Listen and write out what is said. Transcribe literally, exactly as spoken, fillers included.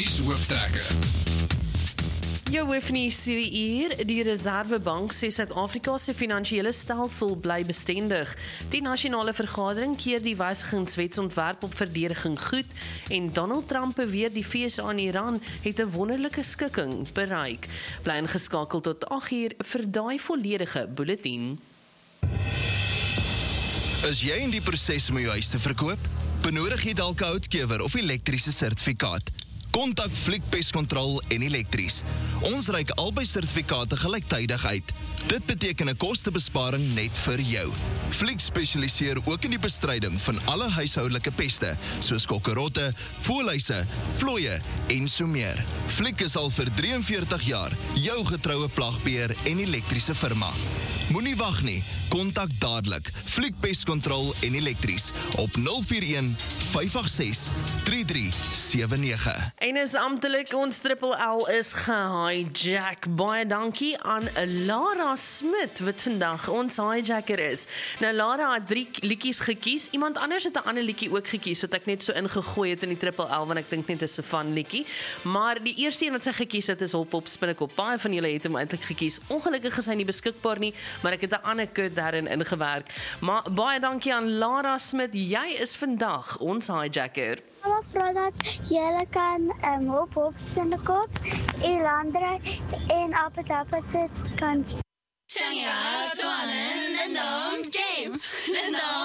Nuushooftrekke. Jou hoofnuus hierdie uur, die Reservebank sê Suid-Afrika se finansiële stelsel bly bestendig. Die nasionale vergadering keer die wysigingswetsontwerp op verdediging goed en Donald Trump beweer die V S A en Iran het 'n wonderlike skikking bereik. Bly ingeskakel tot agt uur vir daai volledige bulletin. Is jy in die proses om jou huis te verkoop? Benodig jy dalk 'n houtkewer of elektriese sertifikaat? Kontak Fliek Pestkontrol en Elektries. Ons reik albei sertifikate gelyktydig uit. Dit beteken 'n kostebesparing net vir jou. Fliek spesialiseer ook in die bestryding van alle huishoudelike peste, soos kokkerotte, voëlhuise, vlooie en so meer. Fliek is al vir drie en veertig jaar jou getroue plagbeheer en elektriese firma. Moenie wag nie, kontak dadelik Fliek Pestkontrol en Elektries op nul vier een, vyf agt ses, drie drie sewe nege. En is amptelik, ons triple L is gehijack. Baie dankie aan Lara Smit, wat vandag ons hijacker is. Nou, Lara het drie liedjies gekies. Iemand anders het 'n ander liedjie ook gekies, wat ek net so ingegooi het in die triple L, want ek dink net is 'n fun liedjie. Maar die eerste een wat sy gekies het, is Hop Hop Spinnekop. Baie van julle het hom eintlik gekies. Ongelukkig is hy nie beskikbaar nie, maar ek het 'n ander kut daarin ingewerk. Maar baie dankie aan Lara Smit. Jy is vandag ons hijacker. Mama vra dat julle kan um, Hop Hop Spinnekop, Elandra en Appet-Appet kan speel.